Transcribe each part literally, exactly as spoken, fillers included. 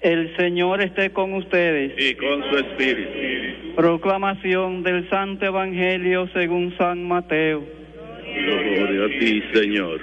El Señor esté con ustedes. Y con su espíritu. Proclamación del Santo Evangelio según San Mateo. Gloria a ti, Señor.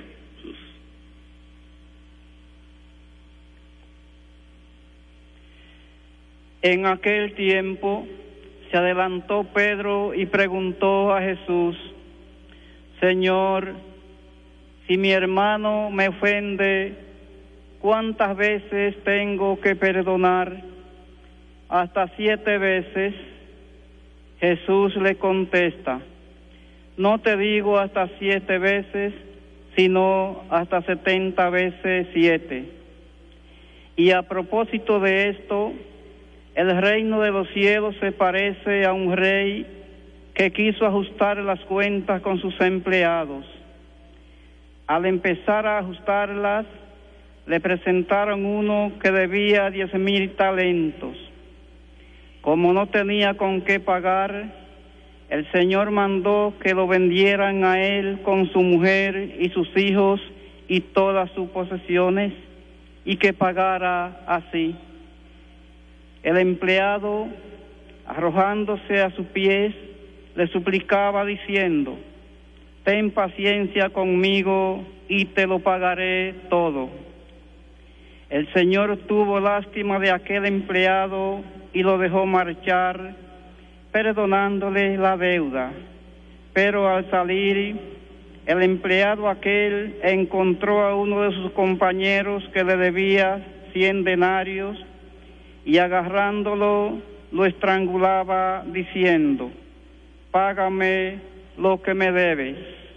En aquel tiempo se adelantó Pedro y preguntó a Jesús: Señor, si mi hermano me ofende, ¿cuántas veces tengo que perdonar? Hasta siete veces. Jesús le contesta: no te digo hasta siete veces, sino hasta setenta veces siete. Y a propósito de esto, el reino de los cielos se parece a un rey que quiso ajustar las cuentas con sus empleados. Al empezar a ajustarlas, le presentaron uno que debía diez mil talentos. Como no tenía con qué pagar, el Señor mandó que lo vendieran a él con su mujer y sus hijos y todas sus posesiones, y que pagara así. El empleado, arrojándose a sus pies, le suplicaba diciendo: ten paciencia conmigo y te lo pagaré todo. El Señor tuvo lástima de aquel empleado y lo dejó marchar, perdonándole la deuda. Pero al salir, el empleado aquel encontró a uno de sus compañeros que le debía cien denarios, y agarrándolo lo estrangulaba diciendo: págame lo que me debes.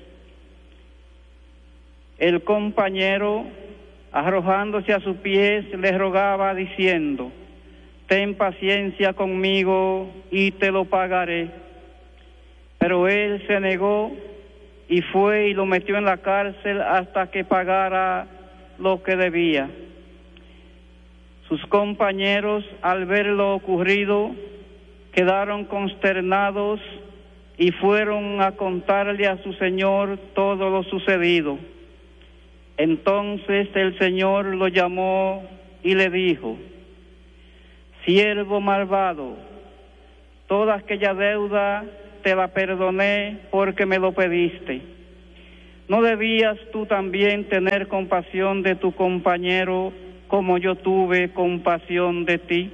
El compañero, arrojándose a sus pies, le rogaba diciendo: ten paciencia conmigo y te lo pagaré. Pero él se negó y fue y lo metió en la cárcel hasta que pagara lo que debía. Sus compañeros, al ver lo ocurrido, quedaron consternados y fueron a contarle a su señor todo lo sucedido. Entonces el Señor lo llamó y le dijo: siervo malvado, toda aquella deuda te la perdoné porque me lo pediste. ¿No debías tú también tener compasión de tu compañero como yo tuve compasión de ti?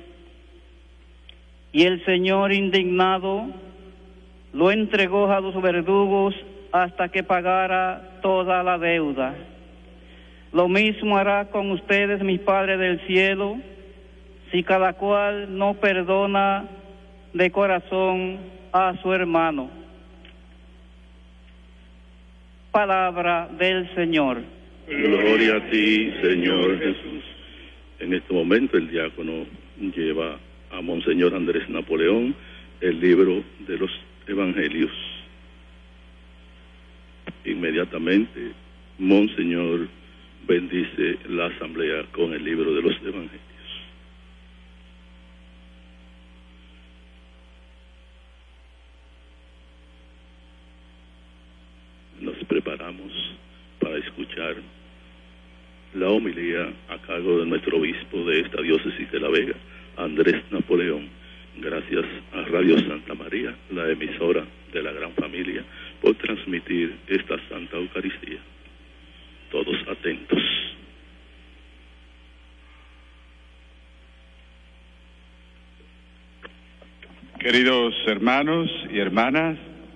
Y el Señor, indignado, lo entregó a los verdugos hasta que pagara toda la deuda. Lo mismo hará con ustedes mi Padre del cielo, si cada cual no perdona de corazón a su hermano. Palabra del Señor. Gloria a ti, Señor Jesús. En este momento el diácono lleva a Monseñor Andrés Napoleón el libro de los Evangelios. Inmediatamente, Monseñor bendice la asamblea con el libro de los Evangelios. Nos preparamos para escuchar la homilía a cargo de nuestro obispo de esta diócesis de La Vega, Andrés Napoleón. Gracias a Radio Santa María, la emisora de la gran familia, por transmitir esta Santa Eucaristía. Todos atentos. Queridos hermanos y hermanas,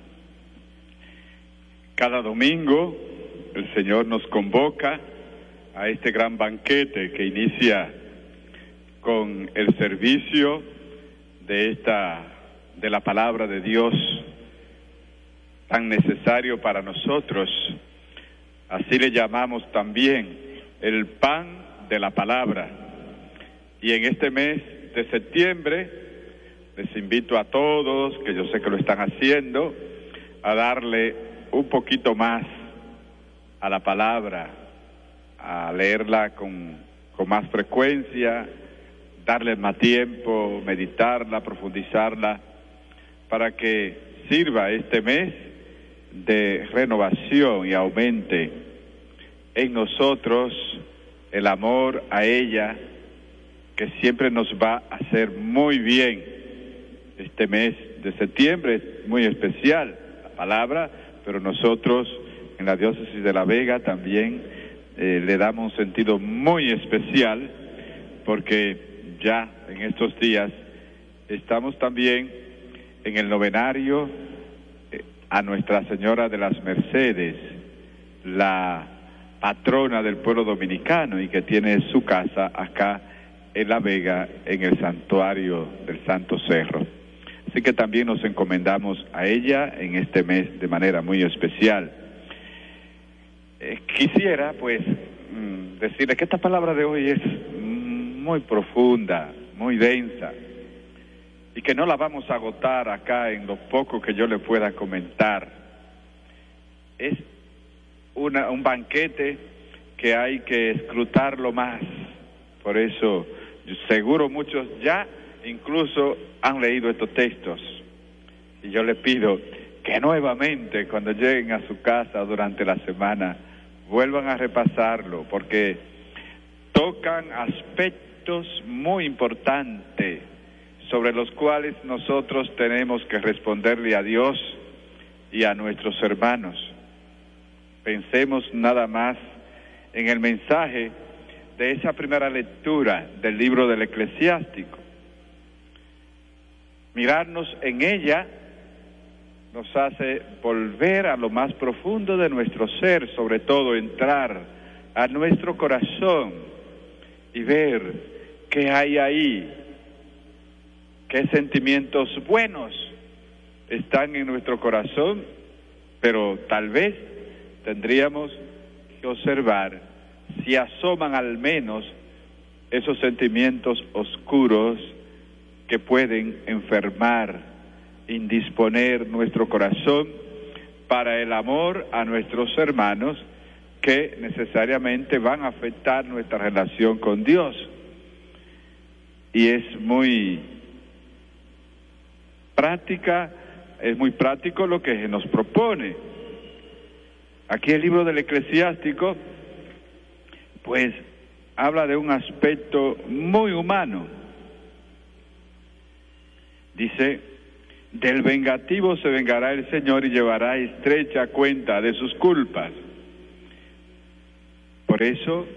cada domingo el Señor nos convoca a este gran banquete que inicia con el servicio de esta de la palabra de Dios, tan necesario para nosotros. Así le llamamos también el pan de la palabra. Y en este mes de septiembre les invito a todos, que yo sé que lo están haciendo, a darle un poquito más a la palabra, a leerla con, con más frecuencia, darle más tiempo, meditarla, profundizarla, para que sirva este mes de renovación y aumente en nosotros el amor a ella que siempre nos va a hacer muy bien. Este mes de septiembre es muy especial, la palabra, pero nosotros en la diócesis de La Vega también eh, le damos un sentido muy especial, porque ya en estos días estamos también en el novenario eh, a Nuestra Señora de las Mercedes, la patrona del pueblo dominicano y que tiene su casa acá en La Vega, en el santuario del Santo Cerro. Así que también nos encomendamos a ella en este mes de manera muy especial. Eh, quisiera pues mm, decirle que esta palabra de hoy es mm, muy profunda, muy densa, y que no la vamos a agotar acá en lo poco que yo le pueda comentar. Es una, un banquete que hay que escrutarlo más. Por eso, seguro muchos ya incluso han leído estos textos. Y yo le pido que nuevamente, cuando lleguen a su casa durante la semana, vuelvan a repasarlo, porque tocan aspectos muy importantes sobre los cuales nosotros tenemos que responderle a Dios y a nuestros hermanos. Pensemos nada más en el mensaje de esa primera lectura del libro del Eclesiástico. Mirarnos en ella nos hace volver a lo más profundo de nuestro ser, sobre todo entrar a nuestro corazón y ver qué hay ahí, qué sentimientos buenos están en nuestro corazón, pero tal vez tendríamos que observar si asoman al menos esos sentimientos oscuros que pueden enfermar, indisponer nuestro corazón para el amor a nuestros hermanos, que necesariamente van a afectar nuestra relación con Dios. Y es muy práctica, es muy práctico lo que se nos propone. Aquí el libro del Eclesiástico, pues, habla de un aspecto muy humano. Dice: del vengativo se vengará el Señor y llevará estrecha cuenta de sus culpas. Por eso,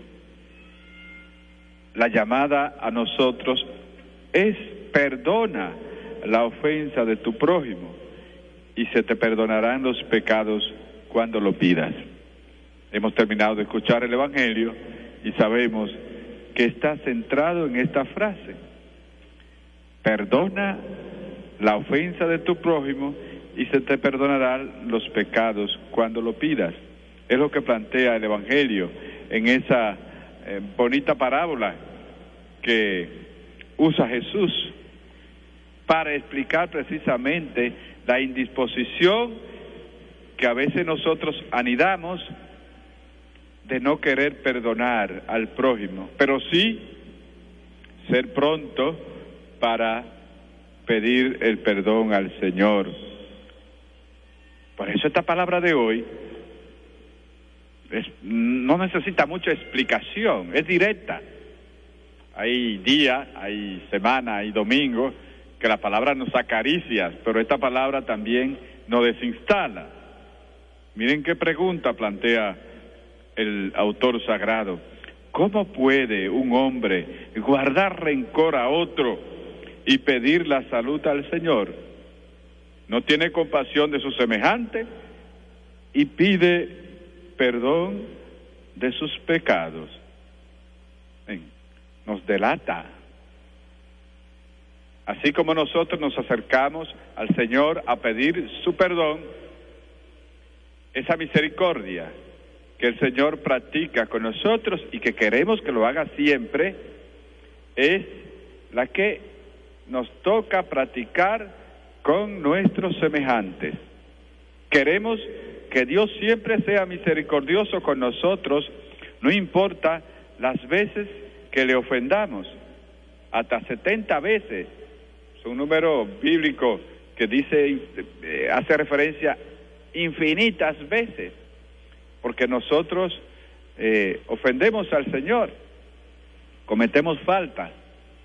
la llamada a nosotros es: perdona la ofensa de tu prójimo y se te perdonarán los pecados cuando lo pidas. Hemos terminado de escuchar el Evangelio y sabemos que está centrado en esta frase: perdona la ofensa de tu prójimo y se te perdonarán los pecados cuando lo pidas. Es lo que plantea el Evangelio en esa eh, bonita parábola que usa Jesús para explicar precisamente la indisposición que a veces nosotros anidamos de no querer perdonar al prójimo, pero sí ser pronto para pedir el perdón al Señor. Por eso esta palabra de hoy es, no necesita mucha explicación, es directa. Hay día, hay semana, hay domingo que la palabra nos acaricia, pero esta palabra también nos desinstala. Miren qué pregunta plantea el autor sagrado: ¿cómo puede un hombre guardar rencor a otro y pedir la salud al Señor? No tiene compasión de su semejante y pide perdón de sus pecados. Nos delata. Así como nosotros nos acercamos al Señor a pedir su perdón, esa misericordia que el Señor practica con nosotros y que queremos que lo haga siempre, es la que nos toca practicar con nuestros semejantes. Queremos que Dios siempre sea misericordioso con nosotros, no importa las veces que le ofendamos, hasta setenta veces. Es un número bíblico que dice, eh, hace referencia infinitas veces, porque nosotros eh, ofendemos al Señor, cometemos faltas,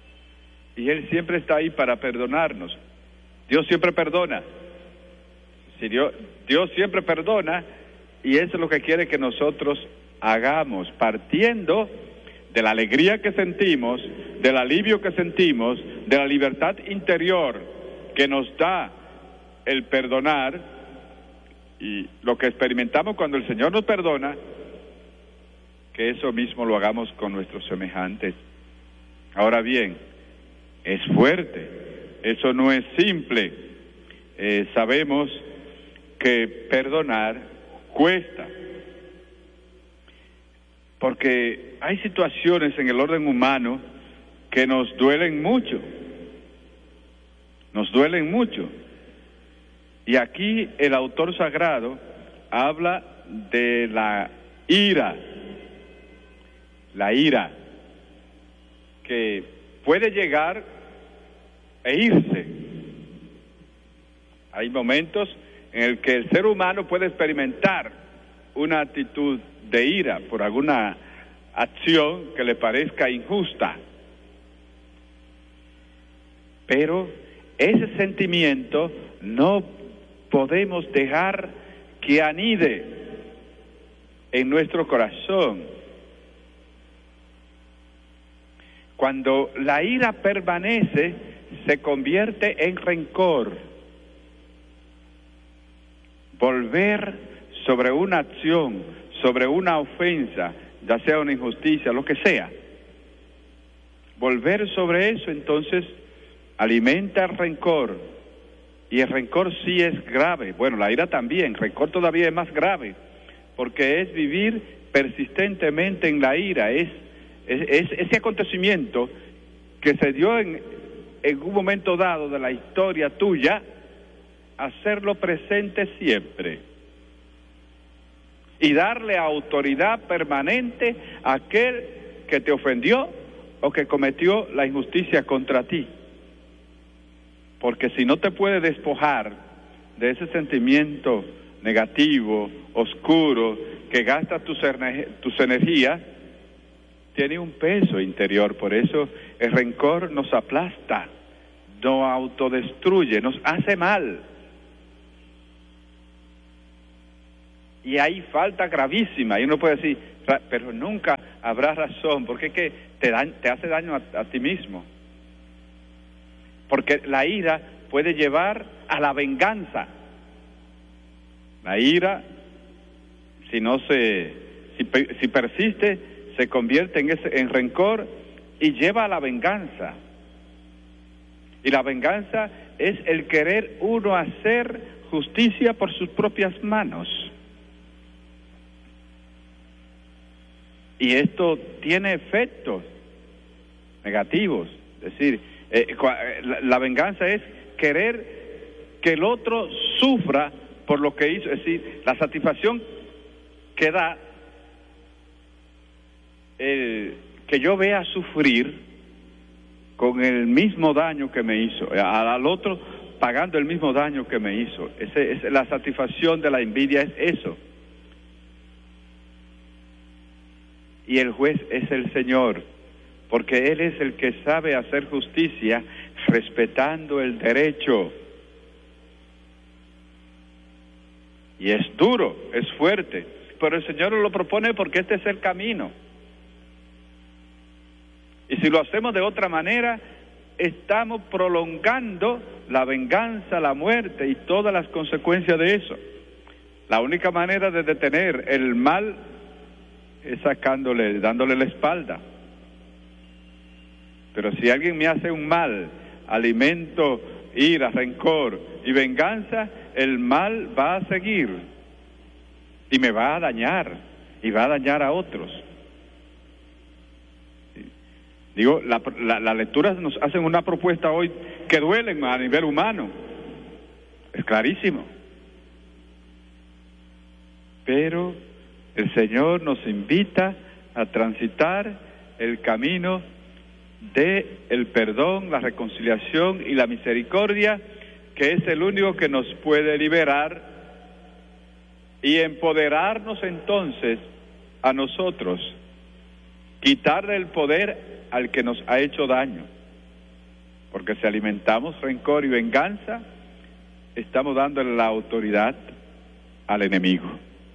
Y Él siempre está ahí para perdonarnos. Dios siempre perdona. Si Dios, Dios siempre perdona, y eso es lo que quiere que nosotros hagamos, partiendo de la alegría que sentimos, del alivio que sentimos, de la libertad interior que nos da el perdonar, y lo que experimentamos cuando el Señor nos perdona, que eso mismo lo hagamos con nuestros semejantes. Ahora bien, es fuerte, eso no es simple. Eh, sabemos que perdonar cuesta, porque hay situaciones en el orden humano que nos duelen mucho, nos duelen mucho. Y aquí el autor sagrado habla de la ira, la ira, que puede llegar e irse. Hay momentos en el que el ser humano puede experimentar una actitud de ira por alguna acción que le parezca injusta. Pero ese sentimiento no podemos dejar que anide en nuestro corazón. Cuando la ira permanece, se convierte en rencor. Volver sobre una acción, sobre una ofensa, ya sea una injusticia, lo que sea. Volver sobre eso, entonces, alimenta el rencor. Y el rencor sí es grave. Bueno, la ira también. El rencor todavía es más grave, porque es vivir persistentemente en la ira. Es, es, es ese acontecimiento que se dio en, en un momento dado de la historia tuya, hacerlo presente siempre y darle autoridad permanente a aquel que te ofendió o que cometió la injusticia contra ti. Porque si no te puede despojar de ese sentimiento negativo, oscuro, que gasta tus, tus energías, tiene un peso interior. Por eso el rencor nos aplasta, nos autodestruye, nos hace mal. Y hay falta gravísima, y uno puede decir, pero nunca habrá razón, porque es que te, da, te hace daño a, a ti mismo. Porque la ira puede llevar a la venganza. La ira, si no se, si, si persiste, se convierte en, ese, en rencor y lleva a la venganza. Y la venganza es el querer uno hacer justicia por sus propias manos. Y esto tiene efectos negativos. Es decir, eh, la, la venganza es querer que el otro sufra por lo que hizo. Es decir, la satisfacción que da el que yo vea sufrir con el mismo daño que me hizo, al otro pagando el mismo daño que me hizo. Ese, es la satisfacción de la envidia, es eso. Y el juez es el Señor, porque Él es el que sabe hacer justicia respetando el derecho. Y es duro, es fuerte, pero el Señor lo propone porque este es el camino. Y si lo hacemos de otra manera, estamos prolongando la venganza, la muerte y todas las consecuencias de eso. La única manera de detener el mal es sacándole, dándole la espalda. Pero si alguien me hace un mal, alimento ira, rencor y venganza, el mal va a seguir y me va a dañar y va a dañar a otros. Digo, la, la, las lecturas nos hacen una propuesta hoy que duelen a nivel humano, es clarísimo, pero el Señor nos invita a transitar el camino de el perdón, la reconciliación y la misericordia, que es el único que nos puede liberar y empoderarnos entonces a nosotros, quitarle el poder al que nos ha hecho daño. porque si alimentamos rencor y venganza, estamos dándole la autoridad al enemigo,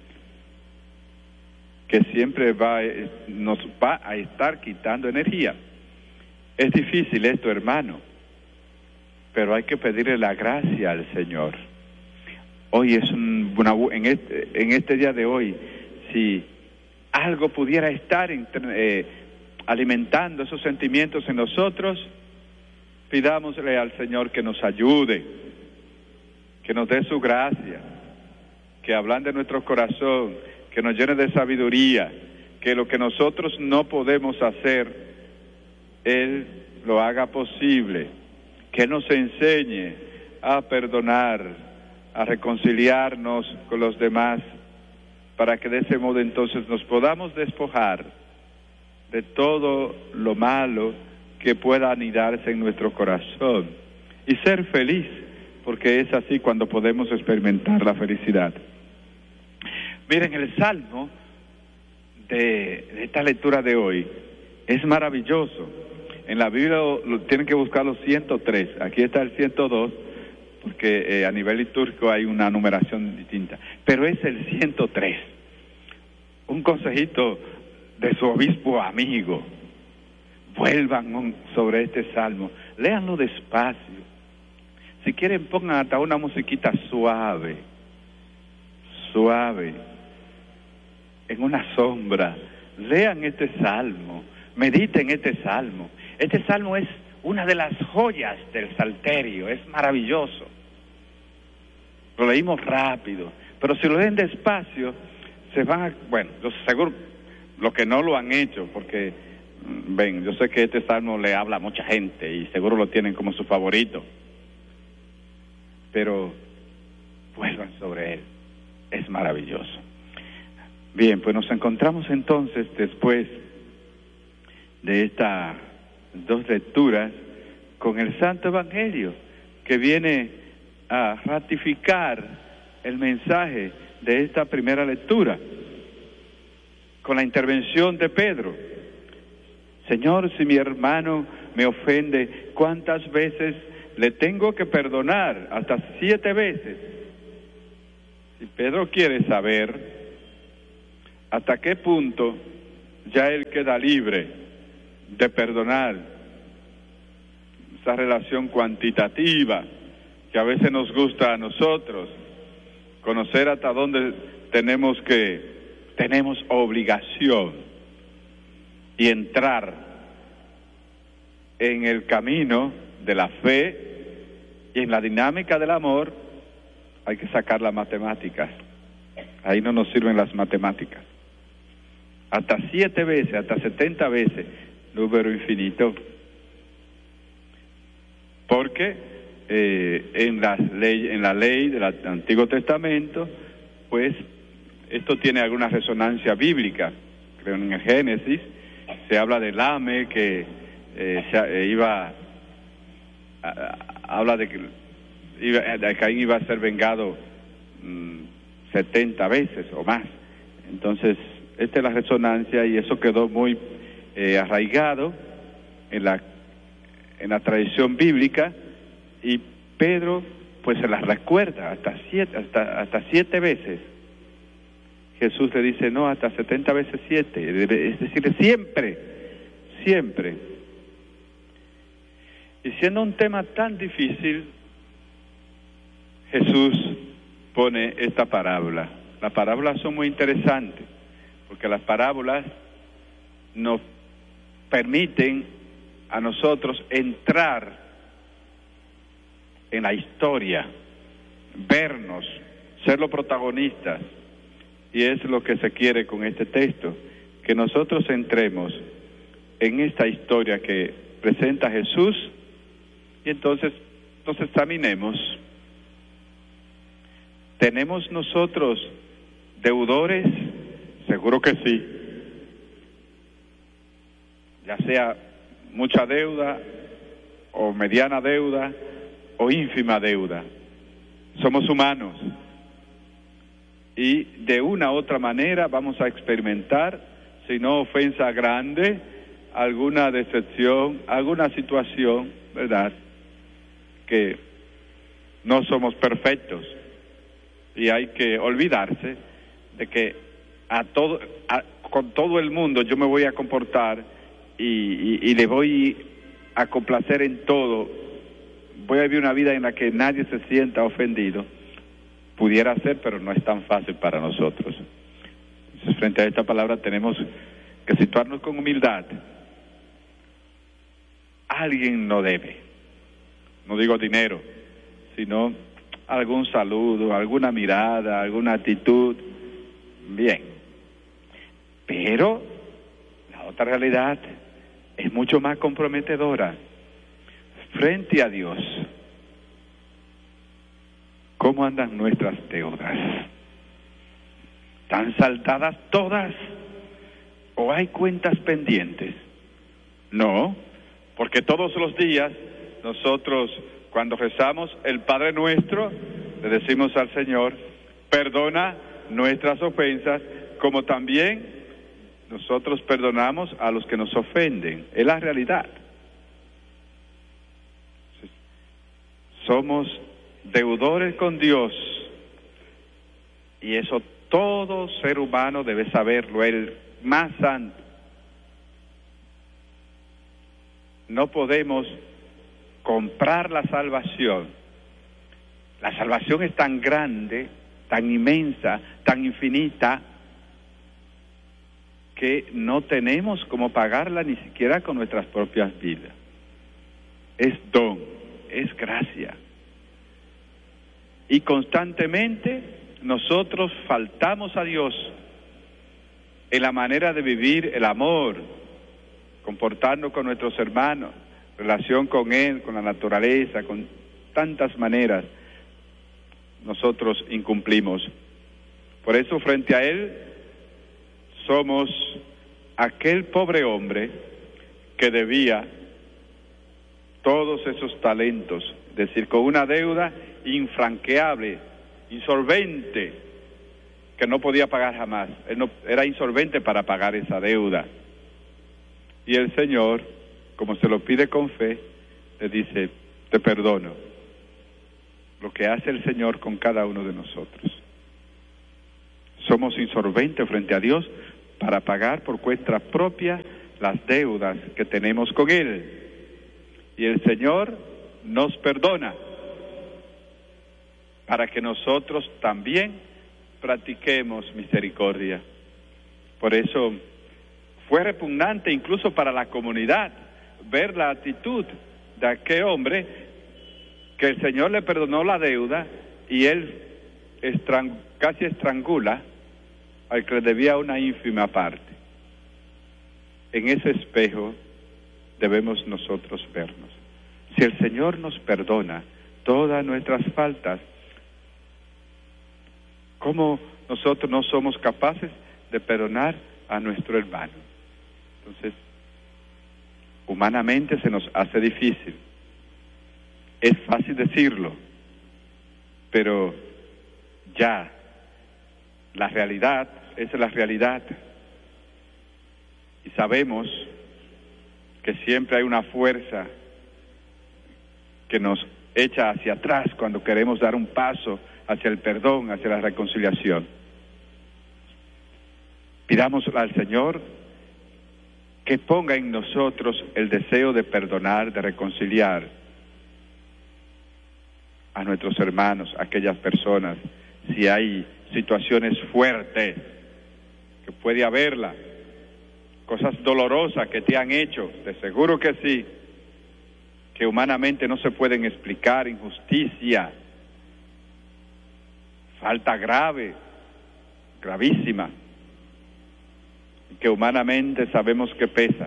que siempre va, nos va a estar quitando energía. Es difícil esto, hermano, pero hay que pedirle la gracia al Señor. Hoy es un, una, en, este, en este día de hoy, si algo pudiera estar eh, alimentando esos sentimientos en nosotros, pidámosle al Señor que nos ayude, que nos dé su gracia, que ablande nuestro corazón, que nos llene de sabiduría, que lo que nosotros no podemos hacer, Él lo haga posible, que Él nos enseñe a perdonar, a reconciliarnos con los demás, para que de ese modo entonces nos podamos despojar de todo lo malo que pueda anidarse en nuestro corazón y ser feliz, porque es así cuando podemos experimentar la felicidad. Miren, el Salmo de, de esta lectura de hoy es maravilloso. En la Biblia lo, lo, tienen que buscar los ciento tres, aquí está el ciento dos, porque eh, a nivel litúrgico hay una numeración distinta, pero es el ciento tres. Un consejito de su obispo amigo: vuelvan sobre este salmo, léanlo despacio. Si quieren, pongan hasta una musiquita suave, suave, en una sombra. Lean este salmo, mediten este salmo. Este salmo es una de las joyas del Salterio, es maravilloso. Lo leímos rápido, pero si lo leen despacio, se van a, bueno, yo seguro, los que no lo han hecho, porque, ven, yo sé que este salmo le habla a mucha gente y seguro lo tienen como su favorito, pero vuelvan sobre él, es maravilloso. Bien, pues nos encontramos entonces después de estas dos lecturas con el Santo Evangelio, que viene a ratificar el mensaje de esta primera lectura, con la intervención de Pedro. Señor, si mi hermano me ofende, ¿cuántas veces le tengo que perdonar? Hasta siete veces. Si Pedro quiere saber hasta qué punto ya él queda libre de perdonar, esa relación cuantitativa que a veces nos gusta a nosotros, conocer hasta dónde tenemos que, tenemos obligación y entrar en el camino de la fe y en la dinámica del amor. Hay que sacar las matemáticas, ahí no nos sirven las matemáticas. Hasta siete veces, hasta setenta veces, número infinito. Porque eh, en, la ley, en la ley del Antiguo Testamento, pues esto tiene alguna resonancia bíblica. Creo en el Génesis se habla del Lame que eh, se, eh, iba, a, a, habla de que iba, de Caín iba a ser vengado mmm, setenta veces o más. Entonces, esta es la resonancia y eso quedó muy eh, arraigado en la en la tradición bíblica, y Pedro pues se las recuerda hasta siete, hasta, hasta siete veces. Jesús le dice no, hasta setenta veces siete, es decir, siempre, siempre. Y siendo un tema tan difícil, Jesús pone esta parábola. Las parábolas son muy interesantes, porque las parábolas nos permiten a nosotros entrar en la historia, vernos, ser los protagonistas, y es lo que se quiere con este texto, que nosotros entremos en esta historia que presenta Jesús y entonces nos examinemos. ¿Tenemos nosotros deudores? Seguro que sí, ya sea mucha deuda o mediana deuda o ínfima deuda. Somos humanos y de una u otra manera vamos a experimentar, si no ofensa grande, alguna decepción, alguna situación, ¿verdad?, que no somos perfectos y hay que olvidarse de que a todo, a, con todo el mundo yo me voy a comportar y, y, y le voy a complacer en todo. Voy a vivir una vida en la que nadie se sienta ofendido. Pudiera ser, pero no es tan fácil para nosotros. Entonces, frente a esta palabra tenemos que situarnos con humildad. Alguien no debe, no digo dinero, sino algún saludo, alguna mirada, alguna actitud. Bien, pero la otra realidad es mucho más comprometedora. Frente a Dios, ¿cómo andan nuestras deudas? ¿Están saldadas todas? ¿O hay cuentas pendientes? No, porque todos los días nosotros, cuando rezamos el Padre Nuestro, le decimos al Señor, perdona nuestras ofensas, como también nosotros perdonamos a los que nos ofenden. Es la realidad. Somos deudores con Dios, y eso todo ser humano debe saberlo, el más santo. No podemos comprar la salvación. La salvación es tan grande, tan inmensa, tan infinita, que no tenemos cómo pagarla ni siquiera con nuestras propias vidas. Es don, es gracia. Y constantemente nosotros faltamos a Dios en la manera de vivir el amor, comportarnos con nuestros hermanos, relación con Él, con la naturaleza, con tantas maneras nosotros incumplimos. Por eso frente a Él somos aquel pobre hombre que debía todos esos talentos, es decir, con una deuda infranqueable, insolvente, que no podía pagar jamás. Él no, era insolvente para pagar esa deuda. Y el Señor, como se lo pide con fe, le dice, te perdono. Lo que hace el Señor con cada uno de nosotros. Somos insolventes frente a Dios para pagar por cuenta propia las deudas que tenemos con Él. Y el Señor nos perdona para que nosotros también practiquemos misericordia. Por eso fue repugnante incluso para la comunidad ver la actitud de aquel hombre que el Señor le perdonó la deuda y él estrang- casi estrangula al que le debía una ínfima parte. En ese espejo debemos nosotros vernos. Si el Señor nos perdona todas nuestras faltas, ¿cómo nosotros no somos capaces de perdonar a nuestro hermano? Entonces, humanamente se nos hace difícil. Es fácil decirlo, pero ya la realidad es la realidad. Y sabemos que siempre hay una fuerza que nos echa hacia atrás cuando queremos dar un paso hacia el perdón, hacia la reconciliación. Pidamos al Señor que ponga en nosotros el deseo de perdonar, de reconciliar a nuestros hermanos, a aquellas personas, si hay situaciones fuertes, que puede haberla, cosas dolorosas que te han hecho, de seguro que sí, que humanamente no se pueden explicar, injusticia, falta grave, gravísima, que humanamente sabemos que pesa.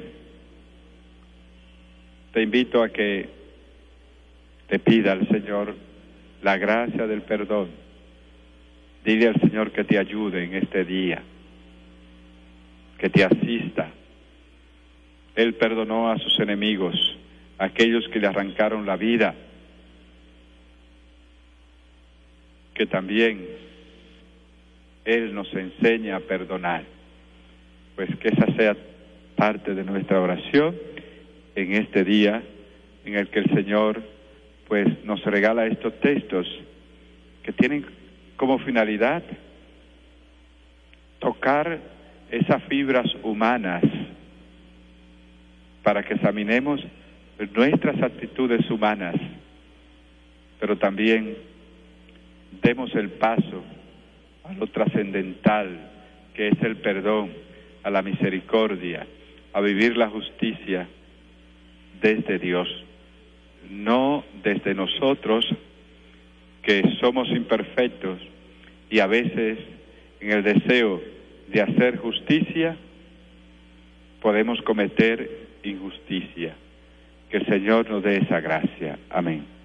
Te invito a que te pida al Señor la gracia del perdón. Dile al Señor que te ayude en este día, que te asista. Él perdonó a sus enemigos, a aquellos que le arrancaron la vida, que también Él nos enseña a perdonar. Pues que esa sea parte de nuestra oración en este día en el que el Señor pues nos regala estos textos que tienen como finalidad tocar esas fibras humanas para que examinemos nuestras actitudes humanas, pero también demos el paso a lo trascendental, que es el perdón, a la misericordia, a vivir la justicia desde Dios, no desde nosotros, que somos imperfectos y a veces en el deseo de hacer justicia podemos cometer injusticia. Que el Señor nos dé esa gracia. Amén.